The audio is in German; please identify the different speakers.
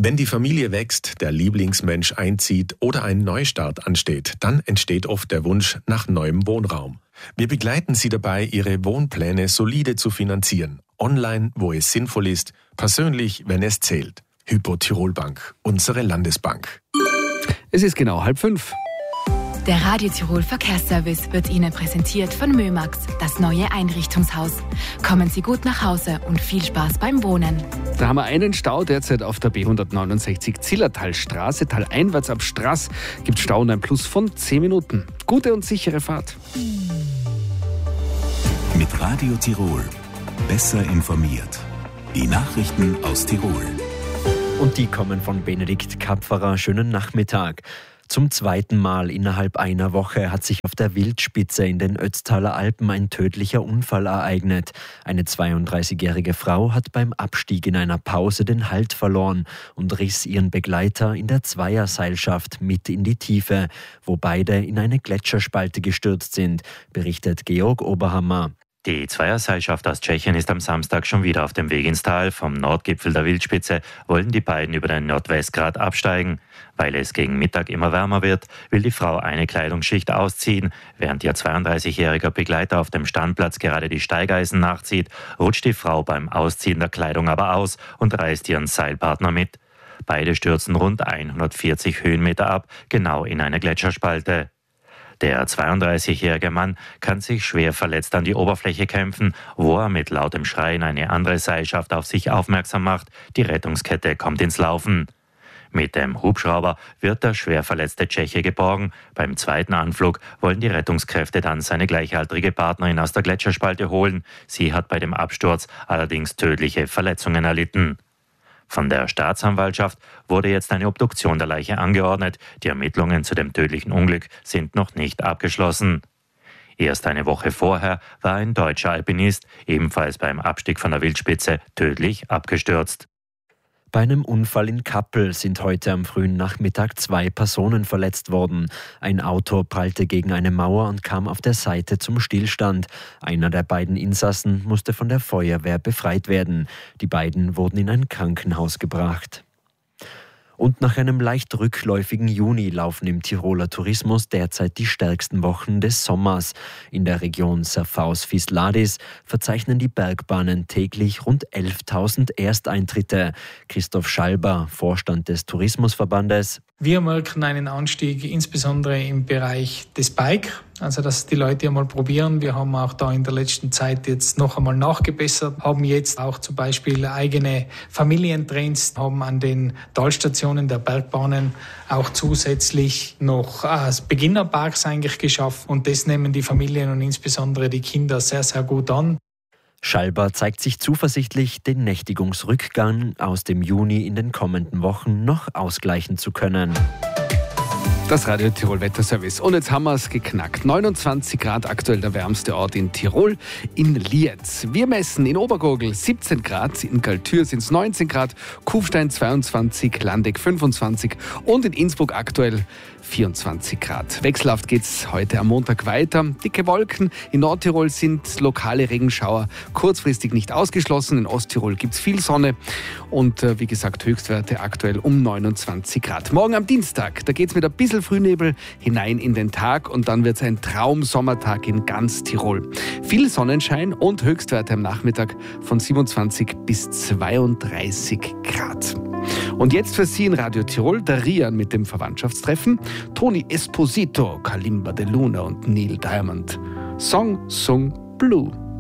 Speaker 1: Wenn die Familie wächst, der Lieblingsmensch einzieht oder ein Neustart ansteht, dann entsteht oft der Wunsch nach neuem Wohnraum. Wir begleiten Sie dabei, Ihre Wohnpläne solide zu finanzieren. Online, wo es sinnvoll ist, persönlich, wenn es zählt. Hypo Tirol Bank, unsere Landesbank.
Speaker 2: Es ist genau 4:30.
Speaker 3: Der Radio Tirol Verkehrsservice wird Ihnen präsentiert von Mömax, das neue Einrichtungshaus. Kommen Sie gut nach Hause und viel Spaß beim Wohnen.
Speaker 2: Da haben wir einen Stau derzeit auf der B169 Zillertalstraße. Taleinwärts ab Straß gibt Stau und ein Plus von 10 Minuten. Gute und sichere Fahrt.
Speaker 4: Mit Radio Tirol. Besser informiert. Die Nachrichten aus Tirol.
Speaker 5: Und die kommen von Benedikt Kapferer. Schönen Nachmittag. Zum zweiten Mal innerhalb einer Woche hat sich auf der Wildspitze in den Ötztaler Alpen ein tödlicher Unfall ereignet. Eine 32-jährige Frau hat beim Abstieg in einer Pause den Halt verloren und riss ihren Begleiter in der Zweierseilschaft mit in die Tiefe, wo beide in eine Gletscherspalte gestürzt sind, berichtet Georg Oberhammer.
Speaker 6: Die Zweierseilschaft aus Tschechien ist am Samstag schon wieder auf dem Weg ins Tal. Vom Nordgipfel der Wildspitze wollen die beiden über den Nordwestgrat absteigen. Weil es gegen Mittag immer wärmer wird, will die Frau eine Kleidungsschicht ausziehen. Während ihr 32-jähriger Begleiter auf dem Standplatz gerade die Steigeisen nachzieht, rutscht die Frau beim Ausziehen der Kleidung aber aus und reißt ihren Seilpartner mit. Beide stürzen rund 140 Höhenmeter ab, genau in eine Gletscherspalte. Der 32-jährige Mann kann sich schwer verletzt an die Oberfläche kämpfen, wo er mit lautem Schreien eine andere Seilschaft auf sich aufmerksam macht. Die Rettungskette kommt ins Laufen. Mit dem Hubschrauber wird der schwer verletzte Tscheche geborgen. Beim zweiten Anflug wollen die Rettungskräfte dann seine gleichaltrige Partnerin aus der Gletscherspalte holen. Sie hat bei dem Absturz allerdings tödliche Verletzungen erlitten. Von der Staatsanwaltschaft wurde jetzt eine Obduktion der Leiche angeordnet. Die Ermittlungen zu dem tödlichen Unglück sind noch nicht abgeschlossen. Erst eine Woche vorher war ein deutscher Alpinist ebenfalls beim Abstieg von der Wildspitze tödlich abgestürzt.
Speaker 5: Bei einem Unfall in Kappel sind heute am frühen Nachmittag 2 Personen verletzt worden. Ein Auto prallte gegen eine Mauer und kam auf der Seite zum Stillstand. Einer der beiden Insassen musste von der Feuerwehr befreit werden. Die beiden wurden in ein Krankenhaus gebracht. Und nach einem leicht rückläufigen Juni laufen im Tiroler Tourismus derzeit die stärksten Wochen des Sommers. In der Region Serfaus-Visladis verzeichnen die Bergbahnen täglich rund 11.000 Ersteintritte. Christoph Schalber, Vorstand des Tourismusverbandes.
Speaker 7: Wir merken einen Anstieg insbesondere im Bereich des Bike, also dass die Leute einmal probieren. Wir haben auch da in der letzten Zeit jetzt noch einmal nachgebessert, haben jetzt auch zum Beispiel eigene Familientrains, haben an den Talstationen der Bergbahnen auch zusätzlich noch Beginnerparks eigentlich geschafft und das nehmen die Familien und insbesondere die Kinder sehr, sehr gut an.
Speaker 5: Schalber zeigt sich zuversichtlich, den Nächtigungsrückgang aus dem Juni in den kommenden Wochen noch ausgleichen zu können.
Speaker 2: Das Radio Tirol Wetterservice. Und jetzt haben wir es geknackt. 29 Grad aktuell der wärmste Ort in Tirol, in Lietz. Wir messen in Obergurgl 17 Grad, in Galtür sind es 19 Grad, Kufstein 22, Landeck 25 und in Innsbruck aktuell 24 Grad. Wechselhaft geht es heute am Montag weiter. Dicke Wolken. In Nordtirol sind lokale Regenschauer kurzfristig nicht ausgeschlossen. In Osttirol gibt es viel Sonne. Und wie gesagt, Höchstwerte aktuell um 29 Grad. Morgen am Dienstag, da geht es mit ein bisschen Frühnebel hinein in den Tag. Und dann wird es ein Traum-Sommertag in ganz Tirol. Viel Sonnenschein und Höchstwerte am Nachmittag von 27 bis 32 Grad. Und jetzt für Sie in Radio Tirol der Rian mit dem Verwandtschaftstreffen. Toni Esposito, Kalimba de Luna und Neil Diamond. Song Sung Blue.